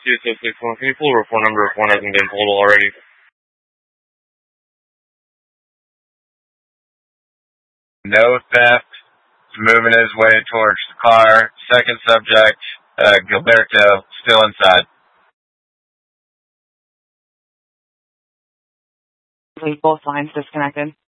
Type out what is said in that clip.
261. Can you pull report number if one hasn't been pulled already? No theft. Moving his way towards the car. Second subject, Gilberto, still inside. Both lines disconnected.